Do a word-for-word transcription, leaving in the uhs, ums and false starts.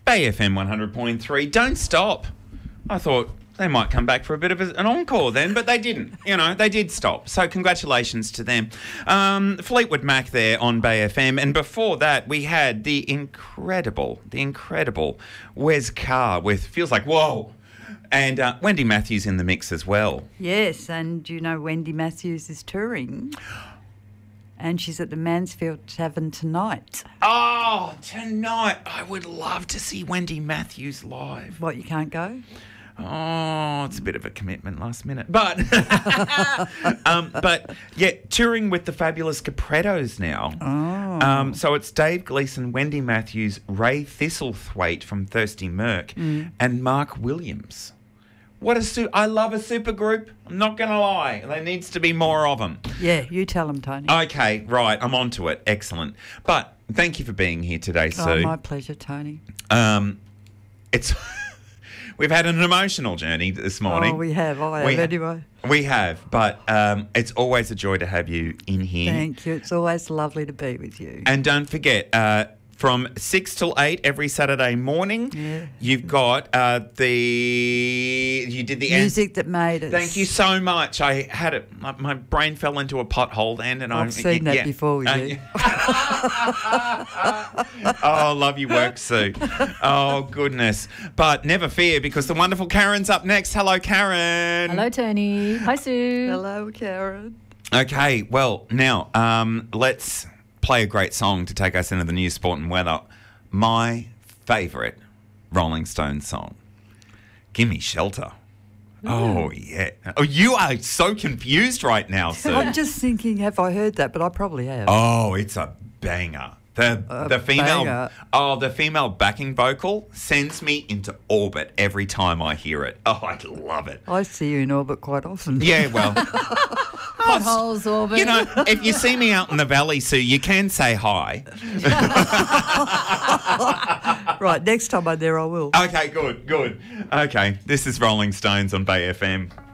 Bay F M one hundred point three. Don't stop. I thought they might come back for a bit of an encore then, but they didn't. You know, they did stop. So congratulations to them. Um, Fleetwood Mac there on Bay F M. And before that, we had the incredible, the incredible Wes Carr with Feels Like Whoa. And uh, Wendy Matthews in the mix as well. Yes, and you know Wendy Matthews is touring. And she's at the Mansfield Tavern tonight. Oh, tonight. I would love to see Wendy Matthews live. What, you can't go? Oh, it's a bit of a commitment last minute. But, um, but yeah, touring with the fabulous Caprettos now. Oh. Um, so it's Dave Gleeson, Wendy Matthews, Ray Thistlethwaite from Thirsty Merc, Mm. and Mark Williams. What a su- I love a super group. I'm not going to lie. There needs to be more of them. Yeah, you tell them, Tony. Okay, right. I'm on to it. Excellent. But thank you for being here today, Sue. Oh, my pleasure, Tony. Um, it's we've had an emotional journey this morning. Oh, we have. I have, We- anyway. We have, but um, it's always a joy to have you in here. Thank you. It's always lovely to be with you. And don't forget, uh, from six till eight every Saturday morning, Yeah. you've got uh, the... You did the... Music that made us. Thank you so much. I had it... My, my brain fell into a pothole then, and I've I, seen that yeah. before with Uh, you. Oh, love your work, Sue. Oh, goodness. But never fear, because the wonderful Karen's up next. Hello, Karen. Hello, Tony. Hi, Sue. Hello, Karen. Okay, well, now, um, let's play a great song to take us into the news, sport and weather. My favourite Rolling Stones song, Gimme Shelter. Oh, yeah. Oh, you are so confused right now, Sue. I'm just thinking, have I heard that? But I probably have. Oh, it's a banger. The A the female banger. oh the female backing vocal sends me into orbit every time I hear it. Oh, I love it. I see you in orbit quite often. Yeah, well, Potholes, orbit. you know, if you see me out in the valley, Sue, you can say hi. Right, next time I'm there, I will. Okay, good, good. Okay, this is Rolling Stones on Bay F M.